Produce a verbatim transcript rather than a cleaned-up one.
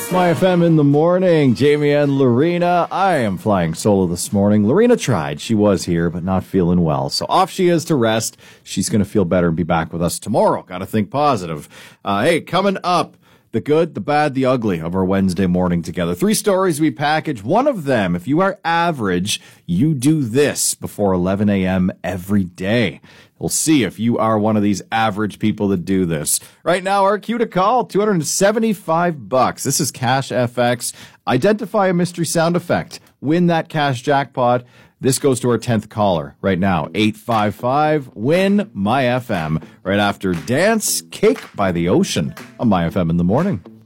My F M in the morning. Jamie and Lorena. I am flying solo this morning. Lorena tried. She was here, but not feeling well. So off she is to rest. She's going to feel better and be back with us tomorrow. Got to think positive. Uh, hey, coming up, the good, the bad, the ugly of our Wednesday morning together. Three stories we package. One of them, if you are average, you do this before eleven a.m. every day. We'll see if you are one of these average people that do this. Right now, our cue to call, two hundred seventy-five bucks. This is Cash F X. Identify a mystery sound effect. Win that cash jackpot. This goes to our tenth caller right now. eight five five, win My F M. Right after Dance Cake by the Ocean on My F M in the morning.